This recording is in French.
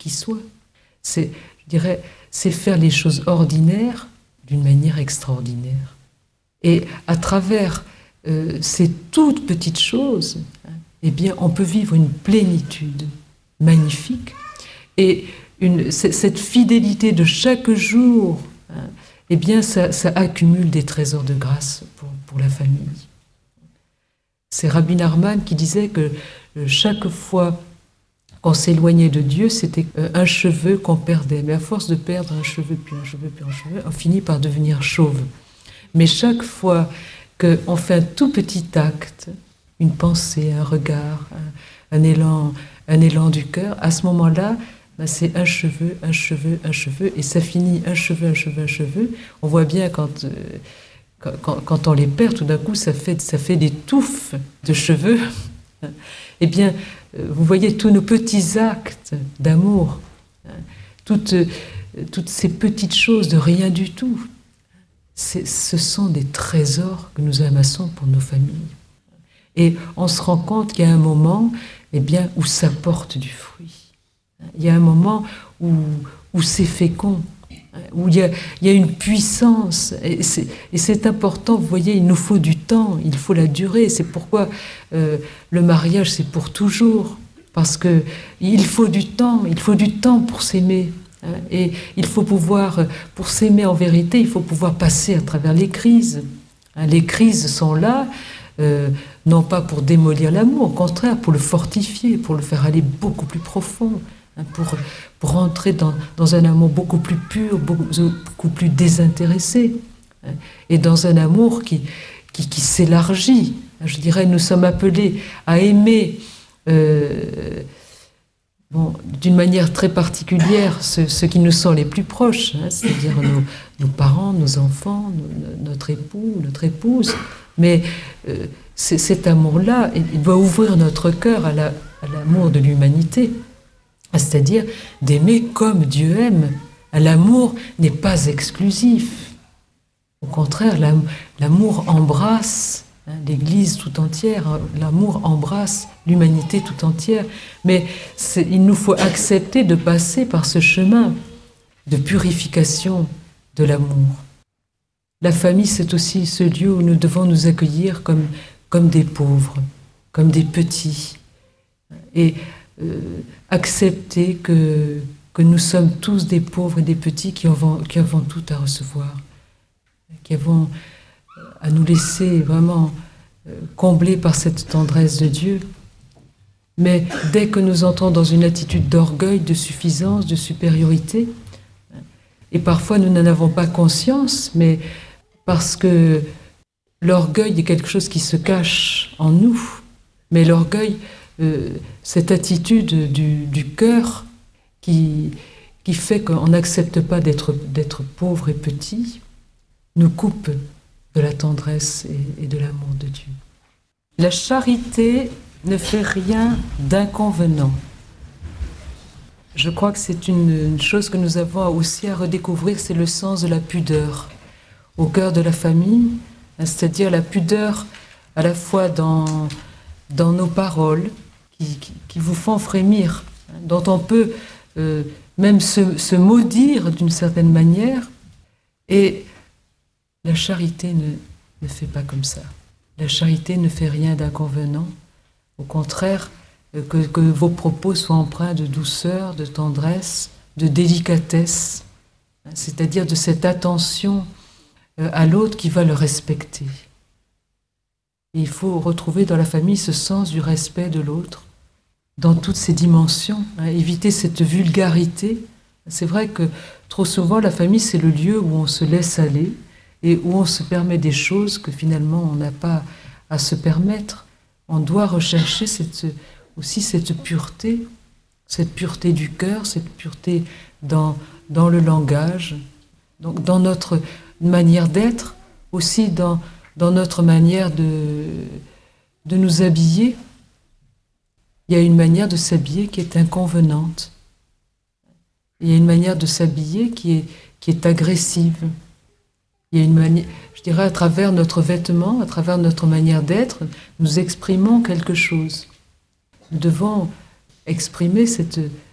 qui soit. Je dirais, c'est faire les choses ordinaires d'une manière extraordinaire. Et à travers ces toutes petites choses, eh bien, on peut vivre une plénitude magnifique. Et cette fidélité de chaque jour, eh bien, ça accumule des trésors de grâce pour la famille. C'est Rabbi Nachman qui disait que chaque fois qu'on s'éloignait de Dieu, c'était un cheveu qu'on perdait. Mais à force de perdre un cheveu, puis un cheveu, puis un cheveu, on finit par devenir chauve. Mais chaque fois qu'on fait un tout petit acte, une pensée, un regard, un élan du cœur, à ce moment-là, ben c'est un cheveu, un cheveu, un cheveu, et ça finit un cheveu, un cheveu, un cheveu. On voit bien quand on les perd, tout d'un coup, ça fait des touffes de cheveux. Eh bien, vous voyez tous nos petits actes d'amour, toutes ces petites choses de rien du tout, ce sont des trésors que nous amassons pour nos familles. Et on se rend compte qu'il y a un moment, eh bien, où ça porte du fruit. Il y a un moment où c'est fécond, où il y a une puissance. Et c'est important, vous voyez, il nous faut du temps, il faut la durée. C'est pourquoi le mariage, c'est pour toujours. Parce qu'il faut du temps pour s'aimer. Et il faut pouvoir, pour s'aimer en vérité, il faut pouvoir passer à travers les crises. Les crises sont là, non pas pour démolir l'amour, au contraire, pour le fortifier, pour le faire aller beaucoup plus profond, pour rentrer dans un amour beaucoup plus pur, beaucoup plus désintéressé, et dans un amour qui s'élargit. Je dirais, nous sommes appelés à aimer d'une manière très particulière ceux qui nous sont les plus proches, c'est-à-dire nos parents, nos enfants, notre époux, notre épouse. Mais cet amour-là, il doit ouvrir notre cœur à l'amour de l'humanité, c'est-à-dire d'aimer comme Dieu aime. L'amour n'est pas exclusif. Au contraire, l'amour embrasse l'Église tout entière, l'amour embrasse l'humanité tout entière. Mais il nous faut accepter de passer par ce chemin de purification de l'amour. La famille, c'est aussi ce lieu où nous devons nous accueillir comme des pauvres, comme des petits, et accepter que nous sommes tous des pauvres et des petits qui avons tout à recevoir, qui avons à nous laisser vraiment comblés par cette tendresse de Dieu. Mais dès que nous entrons dans une attitude d'orgueil, de suffisance, de supériorité, et parfois nous n'en avons pas conscience, mais parce que l'orgueil est quelque chose qui se cache en nous, mais l'orgueil, cette attitude du cœur qui fait qu'on n'accepte pas d'être pauvre et petit, nous coupe de la tendresse et de l'amour de Dieu. La charité ne fait rien d'inconvenant. Je crois que c'est une chose que nous avons aussi à redécouvrir, c'est le sens de la pudeur au cœur de la famille, c'est-à-dire la pudeur à la fois dans nos paroles qui vous font frémir, dont on peut même se maudire d'une certaine manière. Et la charité ne fait pas comme ça. La charité ne fait rien d'inconvenant. Au contraire, que vos propos soient empreints de douceur, de tendresse, de délicatesse, c'est-à-dire de cette attention à l'autre qui va le respecter. Et il faut retrouver dans la famille ce sens du respect de l'autre, dans toutes ses dimensions, éviter cette vulgarité. C'est vrai que trop souvent, la famille, c'est le lieu où on se laisse aller, et où on se permet des choses que finalement on n'a pas à se permettre. On doit rechercher aussi cette pureté du cœur, cette pureté dans le langage, donc dans notre manière d'être, aussi dans notre manière de nous habiller. Il y a une manière de s'habiller qui est inconvenante. Il y a une manière de s'habiller qui est agressive. Il y a une manière, je dirais, à travers notre vêtement, à travers notre manière d'être, nous exprimons quelque chose. Nous devons exprimer